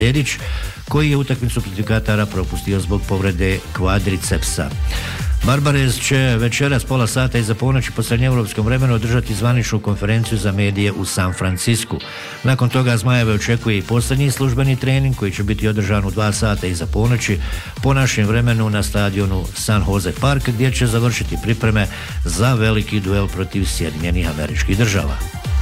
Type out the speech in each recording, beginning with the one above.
Dedić, koji je utakmicu protiv Katara propustio zbog povrede kvadricepsa. Barbarez će večeras pola sata iza ponoći po srednjeevropskom vremenu održati zvaničnu konferenciju za medije u San Francisku. Nakon toga Zmajeve očekuje i posljednji službeni trening koji će biti održan u 2 sata iza ponoći po našem vremenu na stadionu San Jose Park, gdje će završiti pripreme za veliki duel protiv Sjedinjenih Američkih Država.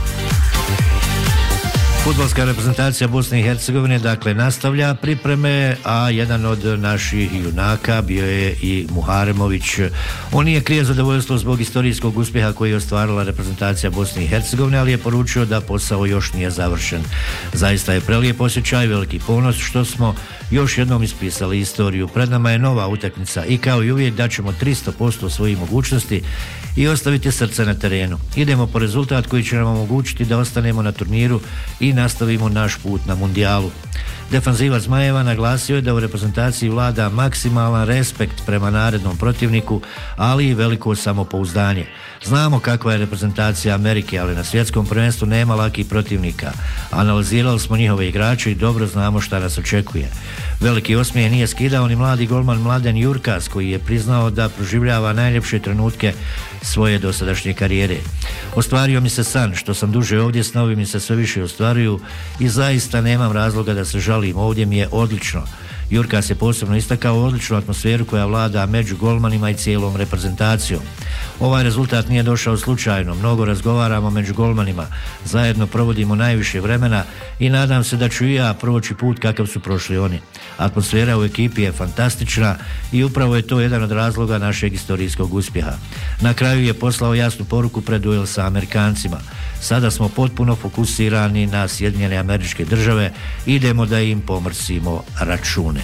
Fudbalska reprezentacija Bosne i Hercegovine dakle nastavlja pripreme, a jedan od naših junaka bio je i Muharemović. On nije krije zadovoljstvo zbog istorijskog uspjeha koji je ostvarila reprezentacija Bosne i Hercegovine, ali je poručio da posao još nije završen. Zaista je prelijep osjećaj, veliki ponos što smo još jednom ispisali istoriju. Pred nama je nova utakmica i kao i uvijek daćemo 300% svojih mogućnosti i ostaviti srce na terenu. Idemo po rezultat koji će nam omogućiti da ostanemo na turniru i nastavimo naš put na mundijalu. Defanzivac Zmajeva naglasio je da u reprezentaciji vlada maksimalan respekt prema narednom protivniku, ali i veliko samopouzdanje. Znamo kakva je reprezentacija Amerike, ali na svjetskom prvenstvu nema lakih protivnika. Analizirali smo njihove igrače i dobro znamo šta nas očekuje. Veliki osmijeh nije skidao ni mladi golman Mladen Jurkas, koji je priznao da proživljava najljepše trenutke svoje dosadašnje karijere. Ostvario mi se san, što sam duže ovdje, snovi mi se sve više ostvaruju i zaista nemam razloga da se žalim, ovdje mi je odlično. Jurkas je posebno istakao odličnu atmosferu koja vlada među golmanima i cijelom reprezentacijom. Ovaj rezultat nije došao slučajno, mnogo razgovaramo među golmanima, zajedno provodimo najviše vremena i nadam se da ću i ja proći put kakav su prošli oni. Atmosfera u ekipi je fantastična i upravo je to jedan od razloga našeg istorijskog uspjeha. Na kraju je poslao jasnu poruku pred duel sa Amerikancima. Sada smo potpuno fokusirani na Sjedinjene Američke Države, idemo da im pomrsimo račune.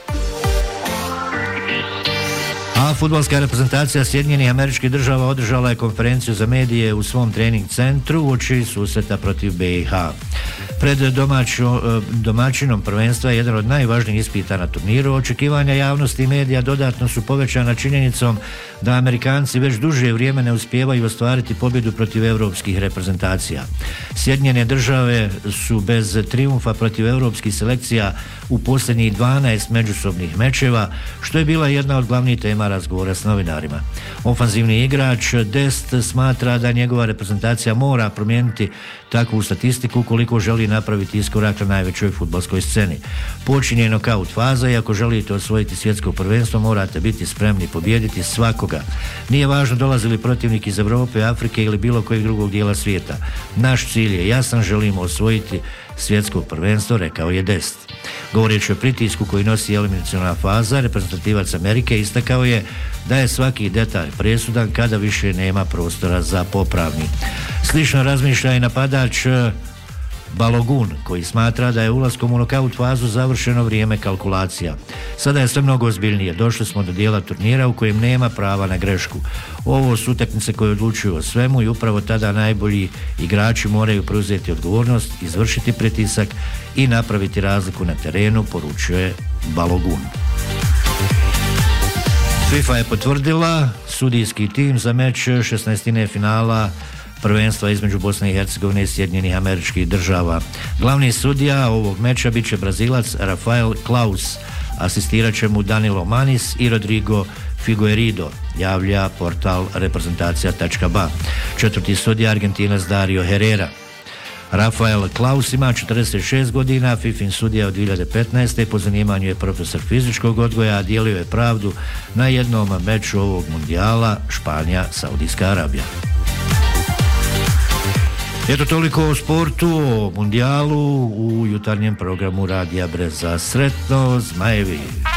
A fudbalska reprezentacija Sjedinjenih Američkih Država održala je konferenciju za medije u svom trening centru uoči susreta protiv BiH. Pred domaćinom prvenstva je jedan od najvažnijih ispita na turniru. Očekivanja javnosti i medija dodatno su povećana činjenicom da Amerikanci već duže vrijeme ne uspijevaju ostvariti pobjedu protiv europskih reprezentacija. Sjedinjene Države su bez trijumfa protiv europskih selekcija u posljednjih 12 međusobnih mečeva, što je bila jedna od glavnih tema razgovora s novinarima. Ofanzivni igrač Dest smatra da njegova reprezentacija mora promijeniti takvu statistiku ukoliko želi napraviti iskorak na najvećoj fudbalskoj sceni. Počinje nokaut faza i ako želite osvojiti svjetsko prvenstvo morate biti spremni pobijediti svakoga. Nije važno dolazi li protivnik iz Europe, Afrike ili bilo kojeg drugog dijela svijeta. Naš cilj je jasan, želimo osvojiti svjetsko prvenstvo, rekao je Dest. Govoreći o pritisku koji nosi eliminaciona faza, reprezentativac Amerike istakao je da je svaki detalj presudan kada više nema prostora za popravni. Slično razmišlja i napadač Balogun, koji smatra da je ulaskom u nokaut fazu završeno vrijeme kalkulacija. Sada je sve mnogo ozbiljnije. Došli smo do dijela turnira u kojem nema prava na grešku. Ovo su utakmice koje odlučuju o svemu i upravo tada najbolji igrači moraju preuzeti odgovornost, izvršiti pritisak i napraviti razliku na terenu, poručuje Balogun. FIFA je potvrdila sudijski tim za meč 16. finala prvenstva između Bosne i Hercegovine i Sjedinjenih Američkih Država. Glavni sudija ovog meča bit će Brazilac Rafael Klaus, asistirat će mu Danilo Manis i Rodrigo Figueiredo, javlja portal reprezentacija.ba. Četvrti sudija Argentinac Dario Herrera. Rafael Klaus ima 46 godina, FIFIN sudija od 2015. Po zanimanju je profesor fizičkog odgoja, a dijelio je pravdu na jednom meču ovog mundijala Španija-Saudijska Arabija. Eto toliko o sportu, o mundijalu u jutarnjem programu Radija Breza. Sretno, Zmajevi!